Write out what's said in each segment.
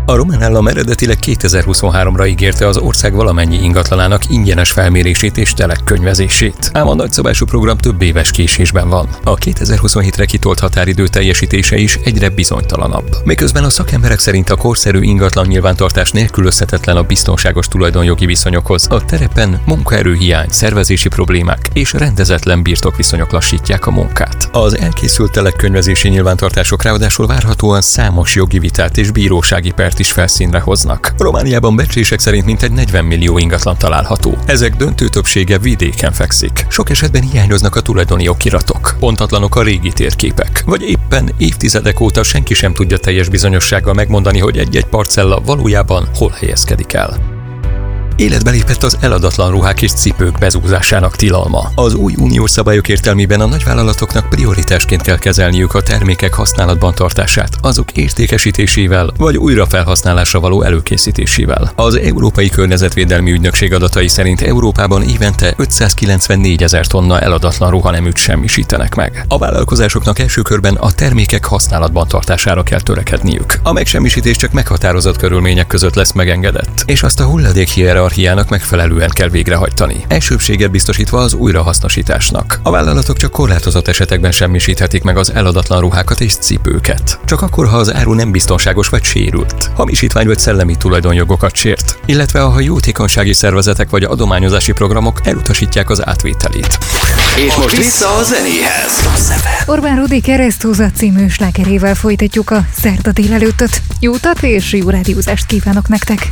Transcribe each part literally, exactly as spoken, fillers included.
A román állam eredetileg kétezer-huszonháromra ígérte az ország valamennyi ingatlanának ingyenes felmérését és telekkönyvezését. Ám a nagyszabású program több éves késésben van. A kétezer-huszonhétre kitolt határidő teljesítése is egyre bizonytalanabb. Miközben a szakemberek szerint a korszerű ingatlan nyilvántartás nélkülözhetetlen a biztonságos tulajdonjogi viszonyokhoz, a terepen munkaerőhiány, szervezési problémák és rendezetlen birtokviszonyok lassítják a munkát. Az elkészült telekkönyvezési nyilvántartások ráadásul várhatóan számos jogi vitát és bírósági pert is felszínre hoznak. Romániában becslések szerint mintegy negyven millió ingatlan található. Ezek döntő többsége vidéken fekszik. Sok esetben hiányoznak a tulajdoni okiratok, pontatlanok a régi térképek, vagy éppen évtizedek óta senki sem tudja teljes bizonyossággal megmondani, hogy egy-egy parcella valójában hol helyezkedik el. Életbe lépett az eladatlan ruhák és cipők bezúzásának tilalma. Az új uniós szabályok értelmében a nagyvállalatoknak prioritásként kell kezelniük a termékek használatban tartását, azok értékesítésével vagy újrafelhasználásra való előkészítésével. Az Európai Környezetvédelmi Ügynökség adatai szerint Európában évente ötszázkilencvennégy ezer tonna eladatlan ruhaneműt semmisítenek meg. A vállalkozásoknak első körben a termékek használatban tartására kell törekedniük. A megsemmisítés csak meghatározott körülmények között lesz megengedett, és azt a hulladék hierarchiának megfelelően kell végrehajtani, elsőbséget biztosítva az újrahasznosításnak. A vállalatok csak korlátozott esetekben semmisíthetik meg az eladatlan ruhákat és cipőket. Csak akkor, ha az áru nem biztonságos vagy sérült, hamisítvány vagy szellemi tulajdonjogokat sért, illetve ha jótékonysági szervezetek vagy adományozási programok elutasítják az átvételét. És most vissza a zenéhez. Orbán Rudi Kereszthúza című slágerével folytatjuk a szerda délelőttöt. Jó utat és jó rádiózást kívánok nektek!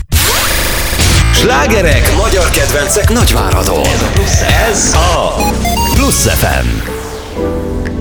Slágerek, magyar kedvencek Nagyváradon. Ez a Plusz ef em.